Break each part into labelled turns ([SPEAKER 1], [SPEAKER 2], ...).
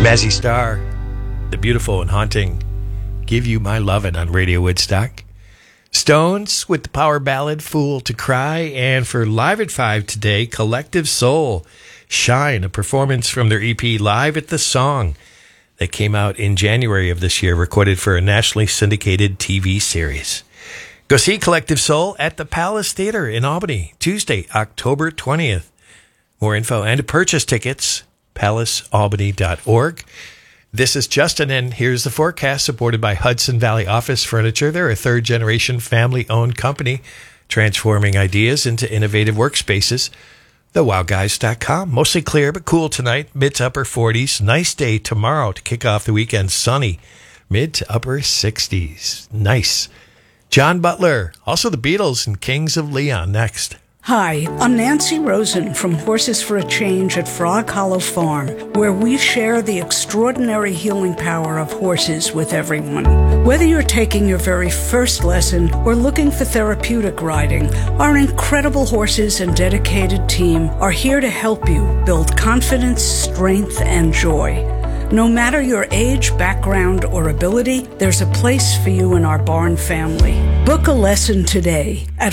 [SPEAKER 1] Mazzy Star, the beautiful and haunting Give You My Lovin' on Radio Woodstock. Stones with the power ballad Fool to Cry. And for Live at 5 today, Collective Soul, Shine, a performance from their EP Live at the Song that came out in January of this year, recorded for a nationally syndicated TV series. Go see Collective Soul at the Palace Theater in Albany, Tuesday, October 20th. More info and to purchase tickets, palacealbany.org. This is Justin, and here's the forecast supported by Hudson Valley Office Furniture. They're a third-generation family-owned company transforming ideas into innovative workspaces. TheWowGuys.com. Mostly clear but cool tonight, mid to upper 40s. Nice day tomorrow to kick off the weekend, sunny, mid to upper 60s. Nice. John Butler, also the Beatles and Kings of Leon next.
[SPEAKER 2] Hi, I'm Nancy Rosen from Horses for a Change at Frog Hollow Farm, where we share the extraordinary healing power of horses with everyone. Whether you're taking your very first lesson or looking for therapeutic riding, our incredible horses and dedicated team are here to help you build confidence, strength, and joy. No matter your age, background, or ability, there's a place for you in our barn family. Book a lesson today at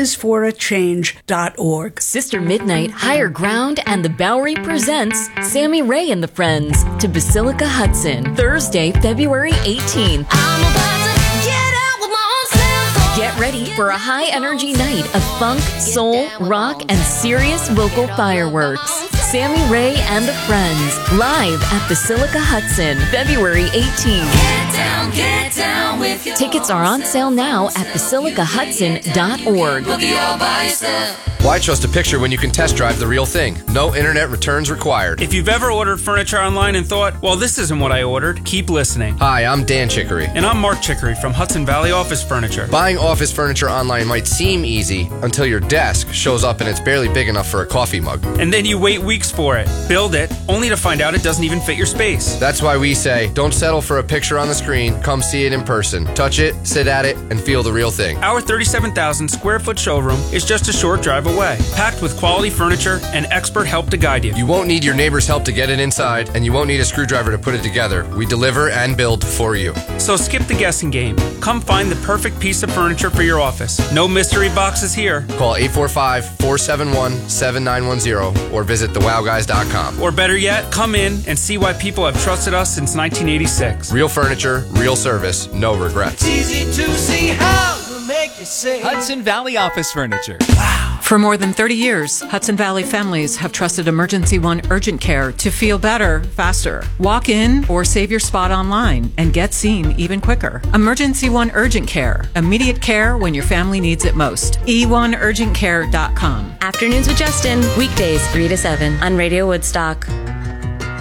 [SPEAKER 2] horsesforachange.org.
[SPEAKER 3] Sister Midnight, Higher Ground, and the Bowery presents Sammy Ray and the Friends to Basilica Hudson, Thursday, February 18th.
[SPEAKER 4] I'm about to get out with my own self.
[SPEAKER 3] Get ready for a high-energy night of funk, soul, rock, and serious vocal fireworks. Sammy Ray and the Friends, live at Basilica Hudson, February 18th.
[SPEAKER 4] Get down with your
[SPEAKER 3] Tickets are on sale now at basilicahudson.org.
[SPEAKER 4] boogie all by yourself.
[SPEAKER 5] Why trust a picture when you can test drive the real thing? No internet returns required.
[SPEAKER 6] If you've ever ordered furniture online and thought, well, this isn't what I ordered, keep listening.
[SPEAKER 5] Hi, I'm Dan Chicory.
[SPEAKER 6] And I'm Mark Chicory from Hudson Valley Office Furniture.
[SPEAKER 5] Buying office furniture online might seem easy until your desk shows up and it's barely big enough for a coffee mug.
[SPEAKER 6] And then you wait weeks for it, build it, only to find out it doesn't even fit your space.
[SPEAKER 5] That's why we say, don't settle for a picture on the screen, come see it in person. Touch it, sit at it, and feel the real thing.
[SPEAKER 6] Our 37,000 square foot showroom is just a short drive away, packed with quality furniture and expert help to guide you.
[SPEAKER 5] You won't need your neighbor's help to get it inside, and you won't need a screwdriver to put it together. We deliver and build for you.
[SPEAKER 6] So skip the guessing game. Come find the perfect piece of furniture for your office. No mystery boxes here.
[SPEAKER 5] Call 845-471-7910 or visit thewowguys.com.
[SPEAKER 6] Or better yet, come in and see why people have trusted us since 1986.
[SPEAKER 5] Real furniture, real service, no regrets.
[SPEAKER 7] Easy to see how to make you say
[SPEAKER 8] Hudson Valley Office Furniture.
[SPEAKER 9] For more than 30 years, Hudson Valley families have trusted Emergency One Urgent Care to feel better, faster. Walk in or save your spot online and get seen even quicker. Emergency One Urgent Care. Immediate care when your family needs it most. e1urgentcare.com.
[SPEAKER 10] Afternoons with Justin, weekdays 3 to 7 on Radio Woodstock.